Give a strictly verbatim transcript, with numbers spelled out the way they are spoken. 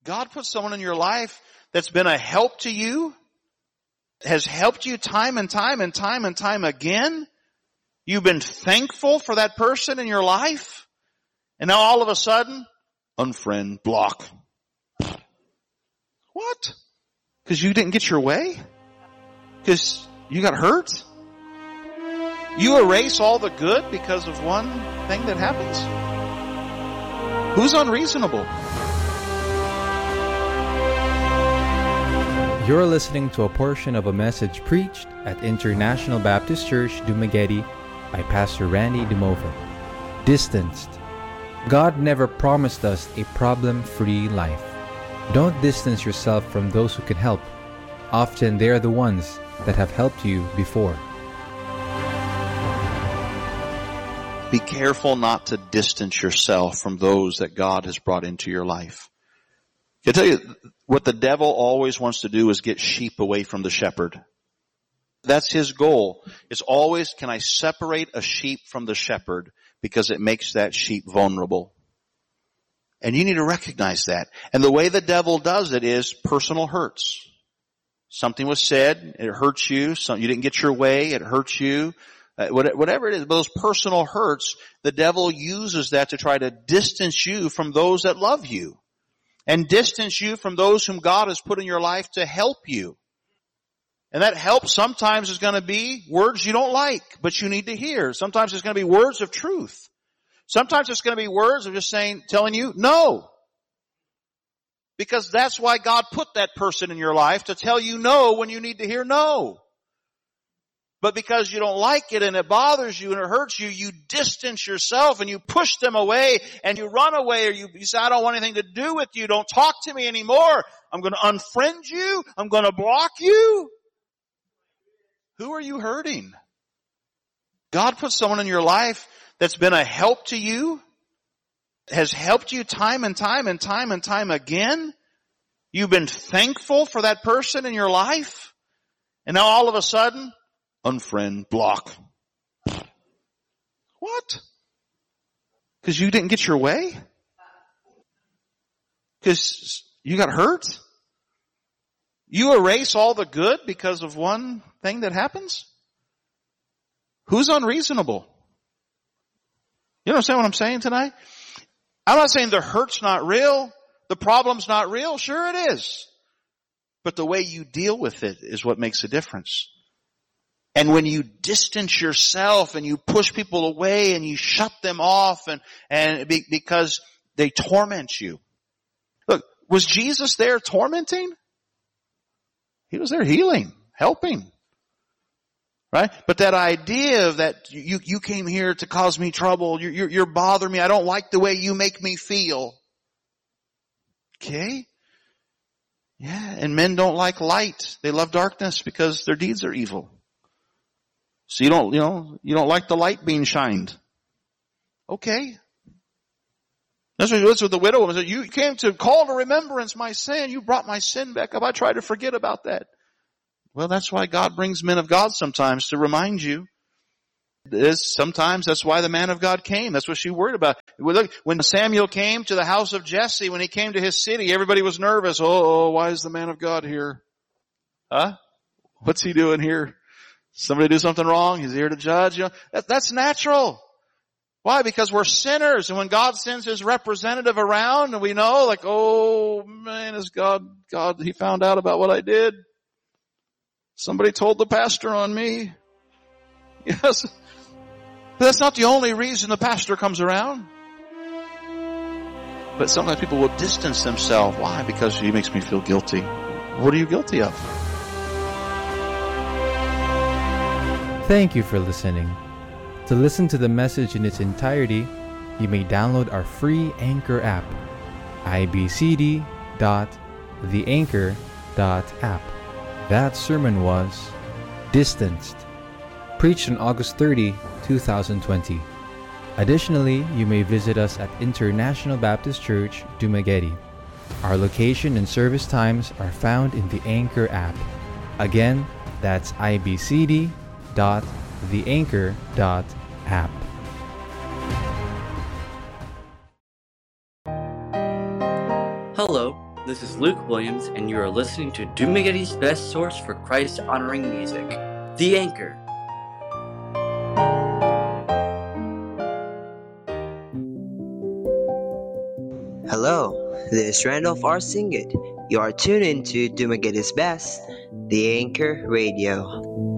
God put someone in your life that's been a help to you, has helped you time and time and time and time again. You've been thankful for that person in your life. And now all of a sudden, unfriend, block. What? Because you didn't get your way? Because you got hurt? You erase all the good because of one thing that happens? Who's unreasonable? You're listening to a portion of a message preached at International Baptist Church, Dumaguete by Pastor Randy Dumova. Distanced. God never promised us a problem-free life. Don't distance yourself from those who can help. Often they are the ones that have helped you before. Be careful not to distance yourself from those that God has brought into your life. I tell you, what the devil always wants to do is get sheep away from the shepherd. That's his goal. It's always, can I separate a sheep from the shepherd because it makes that sheep vulnerable. And you need to recognize that. And the way the devil does it is personal hurts. Something was said, it hurts you. Some, you didn't get your way, it hurts you. Uh, whatever it is, those personal hurts, the devil uses that to try to distance you from those that love you. And distance you from those whom God has put in your life to help you. And that help sometimes is going to be words you don't like, but you need to hear. Sometimes it's going to be words of truth. Sometimes it's going to be words of just saying, telling you, no. Because that's why God put that person in your life, to tell you no when you need to hear no. But because you don't like it and it bothers you and it hurts you, you distance yourself and you push them away and you run away, or you, you say, I don't want anything to do with you. Don't talk to me anymore. I'm going to unfriend you. I'm going to block you. Who are you hurting? God put someone in your life that's been a help to you, has helped you time and time and time and time again. You've been thankful for that person in your life. And now all of a sudden, unfriend, block. What? Because you didn't get your way? Because you got hurt? You erase all the good because of one thing that happens? Who's unreasonable? You understand what I'm saying tonight? I'm not saying the hurt's not real, the problem's not real. Sure it is. But the way you deal with it is what makes a difference. And when you distance yourself and you push people away and you shut them off and, and be, because they torment you. Look, was Jesus there tormenting? He was there healing, helping. Right? But that idea of that you, you came here to cause me trouble, you, you're, you're bothering me, I don't like the way you make me feel. Okay? Yeah, and men don't like light. They love darkness because their deeds are evil. So you don't, you know, you don't like the light being shined. Okay. That's what, that's what the widow woman said. You came to call to remembrance my sin. You brought my sin back up. I tried to forget about that. Well, that's why God brings men of God sometimes, to remind you. This, sometimes that's why the man of God came. That's what she worried about. Look, when Samuel came to the house of Jesse, when he came to his city, everybody was nervous. Oh, why is the man of God here? Huh? What's he doing here? Somebody do something wrong? He's here to judge. You know, that, that's natural. Why? Because we're sinners. And when God sends his representative around and we know, like, oh man, is God, God, he found out about what I did. Somebody told the pastor on me. Yes. But that's not the only reason the pastor comes around. But sometimes people will distance themselves. Why? Because he makes me feel guilty. What are you guilty of? Thank you for listening. To listen to the message in its entirety, you may download our free Anchor app, i b c d dot the anchor dot app. That sermon was Distanced, preached on August thirtieth, twenty twenty. Additionally, you may visit us at International Baptist Church, Dumaguete. Our location and service times are found in the Anchor app. Again, that's i b c d dot the anchor dot app. Hello, This is Luke Williams, and you are listening to Dumaggetti's best source for Christ-honoring music, The Anchor. Hello, this is Randolph R. Singit. You are tuned into Dumaggetti's Best, The Anchor Radio.